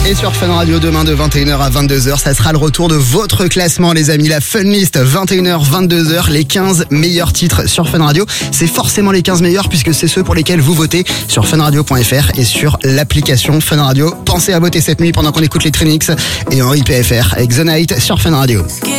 Et sur Fun Radio demain de 21h à 22h, ça sera le retour de votre classement les amis, la Fun List 21h 22h, les 15 meilleurs titres sur Fun Radio. C'est forcément les 15 meilleurs puisque c'est ceux pour lesquels vous votez sur funradio.fr et sur l'application Fun Radio. Pensez à voter cette nuit pendant qu'on écoute les Trinix et Henri PFR avec The Night sur Fun Radio.